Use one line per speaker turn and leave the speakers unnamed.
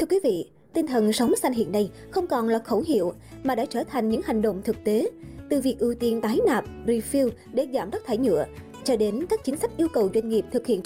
Thưa quý vị, tinh thần sống xanh hiện nay không còn là khẩu hiệu mà đã trở thành những hành động thực tế. Từ việc ưu tiên tái nạp, refill để giảm rác thải nhựa, cho đến các chính sách yêu cầu doanh nghiệp thực hiện